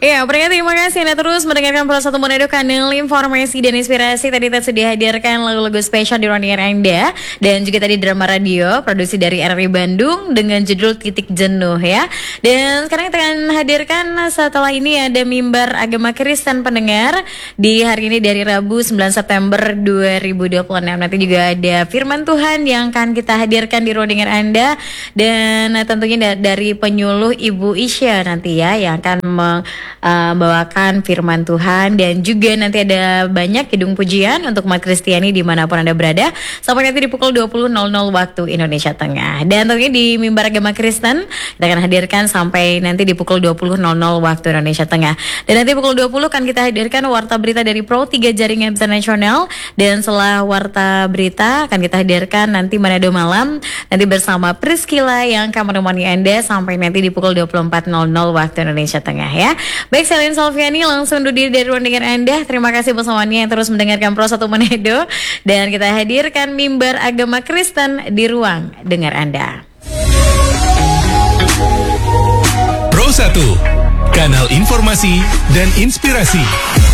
Ya, terima kasih Anda terus mendengarkan Pro 1 Manado, kanal informasi dan inspirasi. Tadi sudah hadirkan lagu-lagu spesial di ruang dengar Anda. Dan juga tadi drama radio produksi dari RRI Bandung dengan judul Titik Jenuh ya. Dan sekarang kita akan hadirkan setelah ini ada mimbar agama Kristen pendengar di hari ini dari Rabu 9 September 2026. Nanti juga ada firman Tuhan yang akan kita hadirkan di ruang dengar Anda. Dan tentunya dari penyuluh Ibu Isya nanti ya yang akan membawakan firman Tuhan. Dan juga nanti ada banyak kidung pujian untuk umat Kristiani dimanapun Anda berada sampai nanti di pukul 20.00 waktu Indonesia Tengah. Dan tentunya di mimbar agama Kristen kita akan hadirkan sampai nanti di pukul 20.00 waktu Indonesia Tengah. Dan nanti pukul 20 akan kita hadirkan warta berita dari Pro 3 Jaringan Internasional. Dan setelah warta berita akan kita hadirkan nanti Manado Malam nanti bersama Priscilla yang akan menemani Anda sampai nanti di pukul 24.00 waktu Indonesia Tengah ya. Baik, saya Lin Salviani langsung undur diri dari ruang dengar Anda. Terima kasih bersamanya yang terus mendengarkan Pro 1 Manado. Dan kita hadirkan mimbar agama Kristen di ruang dengar Anda. Pro 1, kanal informasi dan inspirasi.